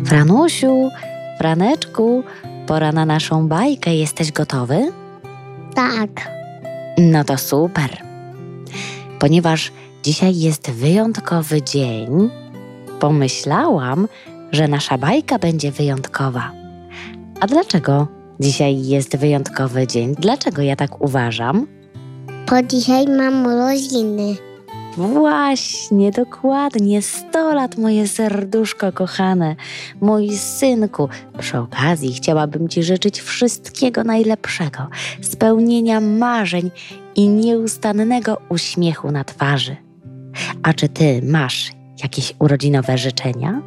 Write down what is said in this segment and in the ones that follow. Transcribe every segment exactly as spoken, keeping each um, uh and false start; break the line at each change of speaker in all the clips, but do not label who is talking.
Franusiu, Franeczku, pora na naszą bajkę. Jesteś gotowy?
Tak.
No to super. Ponieważ dzisiaj jest wyjątkowy dzień, pomyślałam, że nasza bajka będzie wyjątkowa. A dlaczego dzisiaj jest wyjątkowy dzień? Dlaczego ja tak uważam?
Bo dzisiaj mam urodziny.
Właśnie, dokładnie, sto lat, moje serduszko kochane, mój synku. Przy okazji chciałabym Ci życzyć wszystkiego najlepszego, spełnienia marzeń i nieustannego uśmiechu na twarzy. A czy Ty masz jakieś urodzinowe życzenia?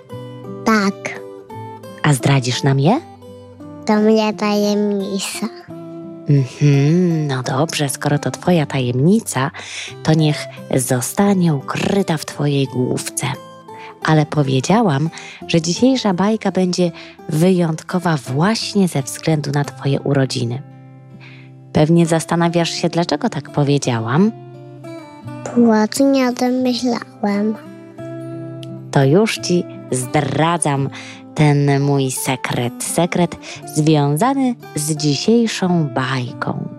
Tak.
A zdradzisz nam je?
To mnie tajemnica.
Mhm, no dobrze, skoro to Twoja tajemnica, to niech zostanie ukryta w Twojej główce. Ale powiedziałam, że dzisiejsza bajka będzie wyjątkowa właśnie ze względu na Twoje urodziny. Pewnie zastanawiasz się, dlaczego tak powiedziałam?
Właśnie o tym myślałem.
To już Ci zdradzam ten mój sekret. Sekret związany z dzisiejszą bajką.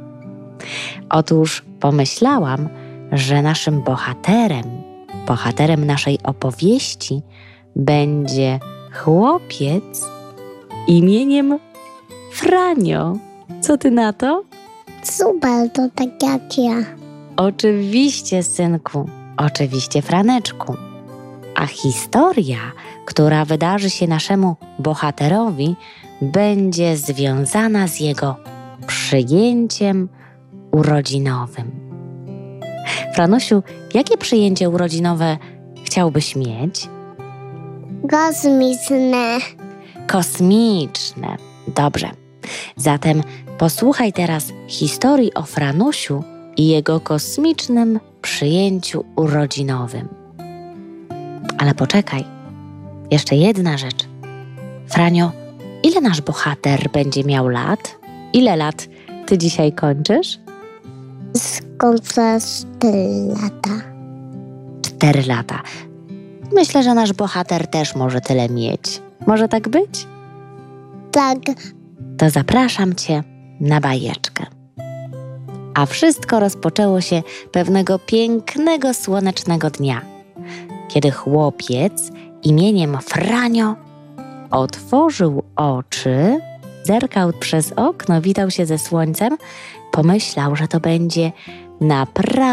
Otóż pomyślałam, że naszym bohaterem, bohaterem naszej opowieści będzie chłopiec imieniem Franio. Co Ty na to?
Super, to tak jak ja.
Oczywiście, synku, oczywiście, Franeczku. A historia, która wydarzy się naszemu bohaterowi, będzie związana z jego przyjęciem urodzinowym. Franusiu, jakie przyjęcie urodzinowe chciałbyś mieć?
Kosmiczne.
Kosmiczne. Dobrze. Zatem posłuchaj teraz historii o Franusiu i jego kosmicznym przyjęciu urodzinowym. Ale poczekaj, jeszcze jedna rzecz. Franio, ile nasz bohater będzie miał lat? Ile lat Ty dzisiaj kończysz?
Skończę cztery lata.
Cztery lata. Myślę, że nasz bohater też może tyle mieć. Może tak być?
Tak.
To zapraszam Cię na bajeczkę. A wszystko rozpoczęło się pewnego pięknego, słonecznego dnia, kiedy chłopiec imieniem Franio otworzył oczy, zerkał przez okno, witał się ze słońcem, pomyślał, że to będzie naprawdę